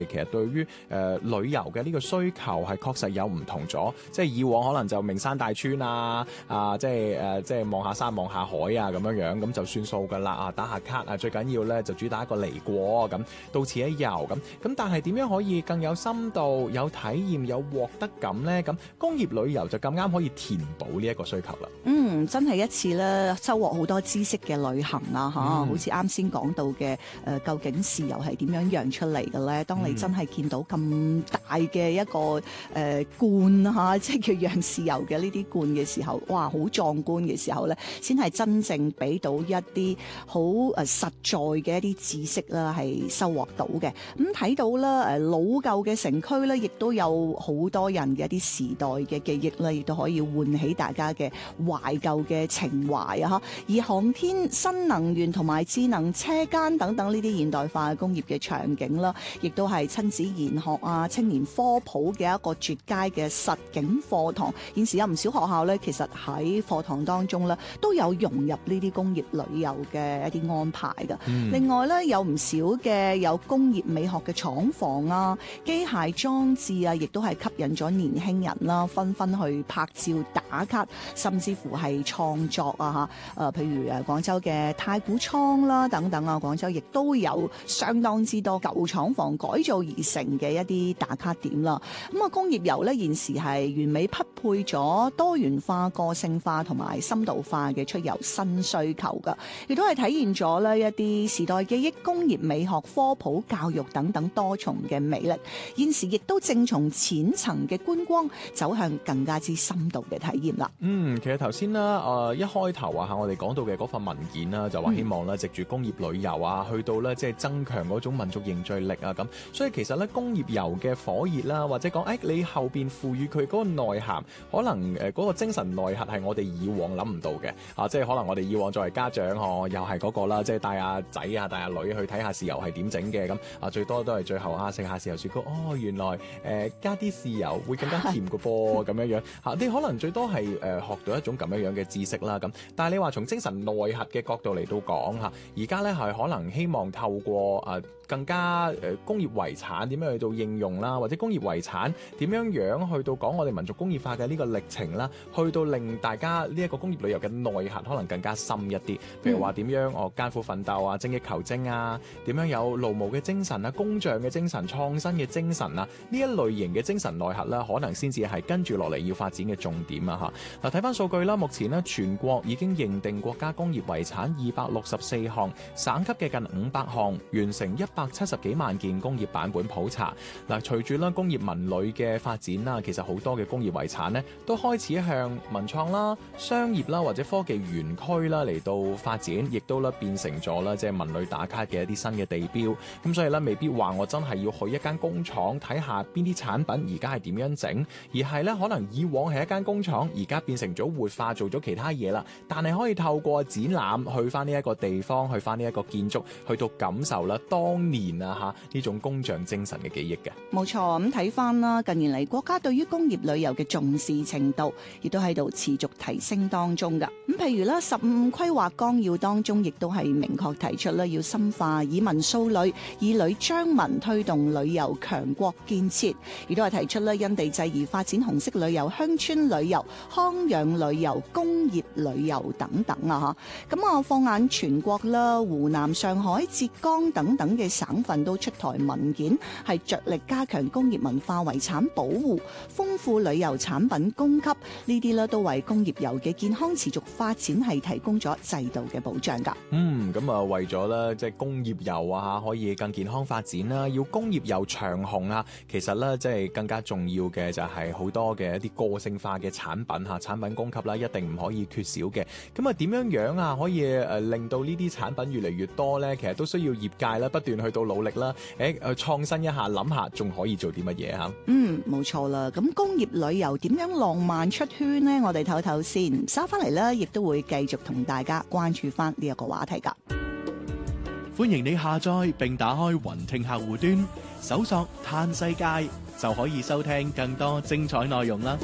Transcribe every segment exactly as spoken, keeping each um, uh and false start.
其實對於誒、呃、旅遊嘅呢個需求係確實有唔同咗，即係以往可能就名山大川啊，啊即係誒、呃、即係望下山望下海啊咁樣樣，咁就算數㗎啦啊，打下卡啊，最緊要咧就主打一個嚟過咁，到此一遊咁。咁但係點樣可以更有深度、有體驗、有獲得感咧？咁工業旅遊就咁啱可以填補呢一個需求啦。 嗯，真係一次咧收穫好多知識嘅旅行啊！嚇、嗯，好似啱先講到嘅誒、呃，究竟豉油係點樣釀出嚟嘅咧？當你真係見到咁大嘅一個誒、呃、罐嚇，即係叫釀豉油嘅呢啲罐嘅時候，哇，好壯觀嘅時候咧，先係真正俾到一啲好誒實在嘅一啲知識啦，係收穫到嘅。咁、嗯、睇到啦，誒老舊嘅城區咧，亦都有好多人嘅一啲時代嘅記憶咧，亦都可以喚起大家嘅懷舊嘅情懷啊！嚇，而航天、新能源同埋智能車間等等呢啲現代化嘅工業嘅場景啦，亦都係親子研學啊、青年科普嘅一個絕佳嘅實景課堂。現時有唔少學校咧，其實喺課堂當中咧都有融入呢啲工業旅遊嘅一啲安排㗎。嗯、另外咧，有唔少嘅有工業美學嘅廠房啊、機械裝置啊，亦都係吸引咗年輕人啦，紛紛去拍照打卡，甚至乎係創作啊嚇。誒、呃，譬如誒廣州嘅太古倉啦等等啊，廣州亦都有相當之多舊廠房改造而成嘅一啲打卡點啦。咁啊，工業遊咧現時係完美匹配咗多元化、個性化同埋深度化嘅出遊新需求㗎，亦都係體現咗咧一啲時代記憶、工業美學、科普教育等等多重嘅魅力。現時亦都正從淺層嘅觀光走向更加之深度嘅體驗啦。 嗯，其實頭先啦，誒、呃、一開頭啊嚇，我哋講到嘅嗰份文件啦，就話希望咧藉住工業旅遊啊，去到咧即係增強嗰種民族凝聚力啊咁。所以其實咧工業遊嘅火熱啦，或者講誒、哎、你後邊賦予佢嗰個內涵，可能誒嗰、呃那個精神內核係我哋以往諗唔到嘅啊，即係可能我哋以往作為家長哦，又係嗰個啦，即係帶阿仔啊帶阿女去睇下豉油係點整嘅咁啊，最多都係最後啊食下豉油雪糕，哦原來誒、呃、加啲豉油會更加甜嘅噃咁樣樣嚇，你可能最多係誒、呃、學到一種咁樣樣嘅知識啦咁，但係你話從精神內核嘅角度嚟到講嚇，而家咧係可能希望透過啊、呃、更加誒、呃、工業遺產點樣去到應用啦，或者工業遺產點樣樣去到講我哋民族工業化嘅呢個歷程啦，去到令大家呢一個工業旅遊嘅內核可能更加深一啲，譬如話點樣哦艱苦奮鬥啊、精益求精啊，點樣有勞務嘅精神啊、工匠嘅精神、創新嘅精神啊，呢一類型嘅精神內核啦，可能先至係跟住落嚟要發展嘅重點啊嚇。嗱，睇翻數據啦，目前呢全國已經認定國家工業遺產二百六十四項，省級嘅近五百項，完成一百七十幾萬件工業版本普查。嗱，隨住啦工業文旅嘅發展啦，其實好多嘅工業遺產呢都開始向文創啦、商業啦或者科技園區啦嚟到發展，亦都咧變成咗啦即係文旅打卡嘅一啲新嘅地標。咁所以咧未必話我真係要去一間工廠睇下邊啲產品而家係點樣整，而係咧可能以往係一間工廠，而家變成咗活化做咗其他嘢啦。但係可以透過展覽去翻呢一個地方，去翻呢一個建築，去到感受啦當年啊嚇呢種工匠精神嘅記憶嘅。 冇錯，咁睇翻啦，近年嚟國家對於工業旅遊嘅重視程度，亦都喺度持續提升當中㗎。咁譬如啦，十五規劃綱要當中，亦都係明確提出啦，要深化以文塑旅、以旅彰文，推動旅遊強國建設，亦都係提出啦，因地制宜發展紅色旅遊、鄉村旅遊、康養旅遊、工業旅遊等等啊嚇。咁啊，放眼全國啦，湖南、上海、浙江等等嘅省份都出台文件，係着力加強工業文化遺產保護，豐富旅遊產品供給，呢啲咧都為工業遊嘅健康持續發展係提供咗制度嘅保障㗎。 嗯，咁啊為咗咧即係工業遊啊可以更健康發展啦，要工業遊長紅啊，其實咧即係更加重要嘅就係好多嘅一啲個性化嘅產品嚇，產品供給啦一定唔可以缺少嘅。咁啊點樣樣啊可以誒令到呢啲產品越嚟越多咧？其實都需要業界啦不斷去到努力啦，誒誒創新一下，諗下仲可以做啲乜嘢嚇？ 嗯，冇錯啦。咁工業旅遊點樣浪漫出圈呢？我哋唞唞先，收翻嚟咧，亦都會繼續同大家關注翻呢一個話題㗎。 歡迎你下載並打開雲聽客戶端，搜索嘆世界就可以收聽更多精彩內容啦。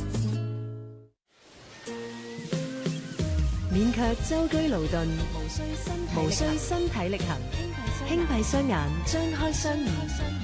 免卻舟車勞頓，無需身體力行，輕閉雙眼，張開雙耳，